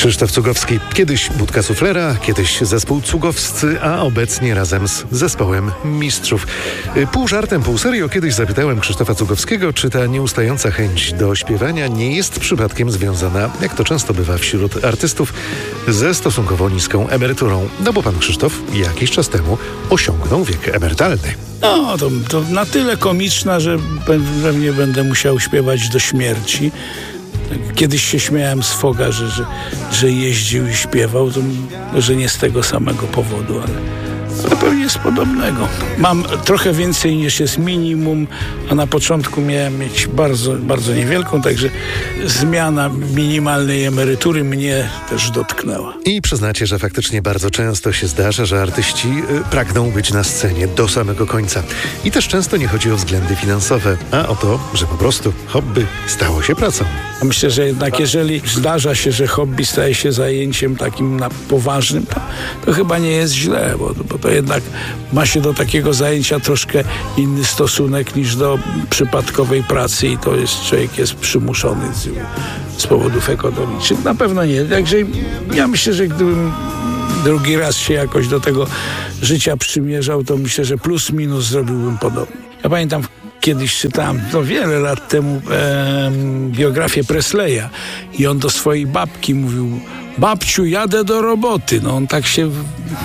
Krzysztof Cugowski, kiedyś Budka Suflera, kiedyś zespół Cugowscy, a obecnie razem z zespołem Mistrzów. Pół żartem, pół serio kiedyś zapytałem Krzysztofa Cugowskiego, czy ta nieustająca chęć do śpiewania nie jest przypadkiem związana, jak to często bywa wśród artystów, ze stosunkowo niską emeryturą. No bo pan Krzysztof jakiś czas temu osiągnął wiek emerytalny. No, to na tyle komiczna, że pewnie będę musiał śpiewać do śmierci. Kiedyś się śmiałem z Foga, że jeździł i śpiewał, to może nie z tego samego powodu, ale pewnie z podobnego. Mam trochę więcej niż jest minimum, a na początku miałem mieć bardzo, bardzo niewielką, także zmiana minimalnej emerytury mnie też dotknęła. I przyznacie, że faktycznie bardzo często się zdarza, że artyści pragną być na scenie do samego końca. I też często nie chodzi o względy finansowe, a o to, że po prostu hobby stało się pracą. Myślę, że jednak jeżeli zdarza się, że hobby staje się zajęciem takim poważnym, to chyba nie jest źle, bo to jednak ma się do takiego zajęcia troszkę inny stosunek niż do przypadkowej pracy i to jest, człowiek jest przymuszony z powodów ekonomicznych. Na pewno nie. Także ja myślę, że gdybym drugi raz się jakoś do tego życia przymierzał, to myślę, że plus minus zrobiłbym podobnie. Ja pamiętam, kiedyś czytałem, wiele lat temu, biografię Presleya i on do swojej babki mówił: babciu, jadę do roboty. No on tak się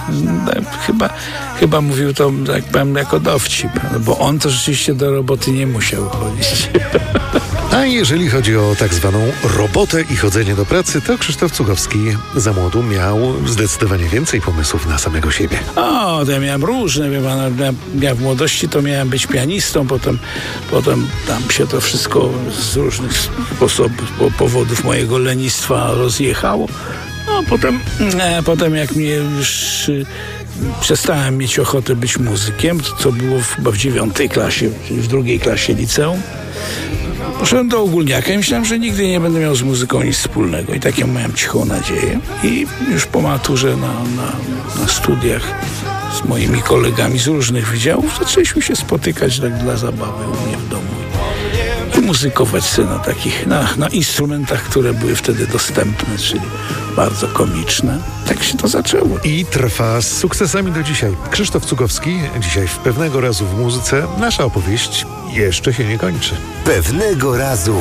chyba mówił to, tak powiem, jako dowcip, bo on to rzeczywiście do roboty nie musiał chodzić. A jeżeli chodzi o tak zwaną robotę i chodzenie do pracy, to Krzysztof Cugowski za młodu miał zdecydowanie więcej pomysłów na samego siebie. To ja miałem różne, ja w młodości to miałem być pianistą, potem tam się to wszystko z różnych sposobów, powodów mojego lenistwa rozjechało. Potem jak mnie już przestałem mieć ochotę być muzykiem, co było chyba w 9 klasie, czyli w 2 klasie liceum, poszedłem do ogólniaka i myślałem, że nigdy nie będę miał z muzyką nic wspólnego. I taką miałem cichą nadzieję. I już po maturze na studiach z moimi kolegami z różnych wydziałów zaczęliśmy się spotykać tak dla zabawy u mnie w domu. I muzykować sobie na instrumentach, które były wtedy dostępne, czyli bardzo komiczne. Tak się to zaczęło. I trwa z sukcesami do dzisiaj. Krzysztof Cugowski, dzisiaj w Pewnego razu w muzyce. Nasza opowieść jeszcze się nie kończy. Pewnego razu